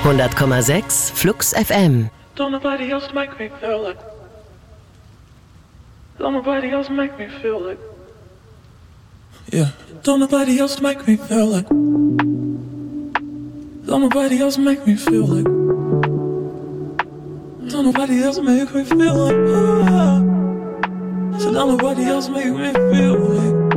100,6 Flux FM. Don't nobody else make me feel like. Don't nobody else make me feel like. Yeah. Don't nobody else make me feel like. Don't nobody else make me feel like. Don't nobody else make me feel like. So don't nobody else make me feel like.